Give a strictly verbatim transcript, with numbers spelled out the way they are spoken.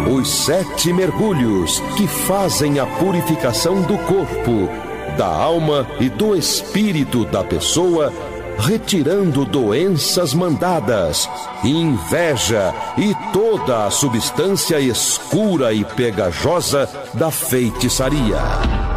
Os sete mergulhos que fazem a purificação do corpo, da alma e do espírito da pessoa, retirando doenças mandadas, inveja e toda a substância escura e pegajosa da feitiçaria.